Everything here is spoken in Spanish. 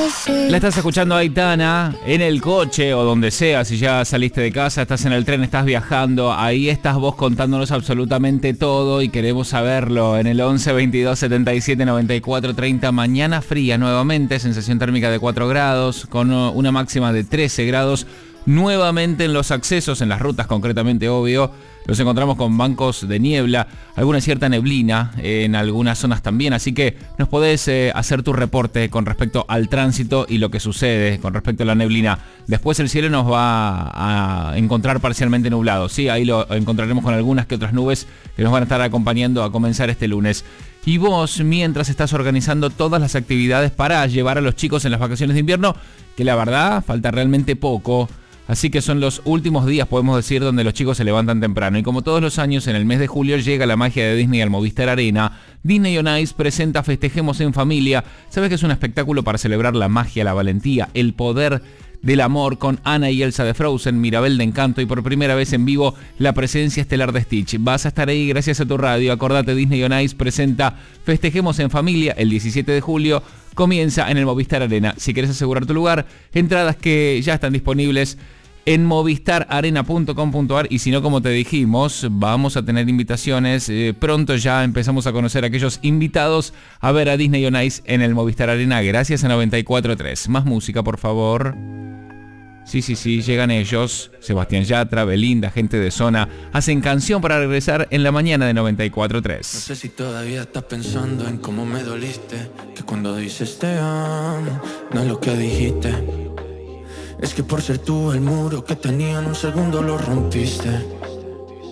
La estás escuchando a Aitana en el coche o donde sea, si ya saliste de casa, estás en el tren, estás viajando, ahí estás vos contándonos absolutamente todo y queremos saberlo en el 11 22 77 94 30. Mañana fría nuevamente, sensación térmica de 4 grados, con una máxima de 13 grados. Nuevamente en los accesos, en las rutas concretamente, obvio, nos encontramos con bancos de niebla, alguna cierta neblina en algunas zonas también, así que nos podés hacer tu reporte con respecto al tránsito y lo que sucede con respecto a la neblina. Después el cielo nos va a encontrar parcialmente nublado, sí, ahí lo encontraremos con algunas que otras nubes que nos van a estar acompañando a comenzar este lunes. Y vos, mientras estás organizando todas las actividades para llevar a los chicos en las vacaciones de invierno, que la verdad falta realmente poco. Así que son los últimos días, podemos decir, donde los chicos se levantan temprano. Y como todos los años, en el mes de julio llega la magia de Disney al Movistar Arena. Disney on Ice presenta Festejemos en Familia. ¿Sabes que es un espectáculo para celebrar la magia, la valentía, el poder del amor con Anna y Elsa de Frozen, Mirabel de Encanto y por primera vez en vivo la presencia estelar de Stitch? Vas a estar ahí gracias a tu radio. Acordate, Disney on Ice presenta Festejemos en Familia el 17 de julio. Comienza en el Movistar Arena. Si querés asegurar tu lugar, entradas que ya están disponibles en movistararena.com.ar, y si no, como te dijimos, vamos a tener invitaciones. Pronto ya empezamos a conocer a aquellos invitados a ver a Disney on Ice en el Movistar Arena. Gracias a 94.3. Más música, por favor. Sí, llegan ellos. Sebastián Yatra, Belinda, gente de zona. Hacen canción para regresar en la mañana de 94.3. No sé si todavía estás pensando en cómo me doliste, que cuando dices te amo, no es lo que dijiste. Es que por ser tú el muro que tenía en un segundo lo rompiste.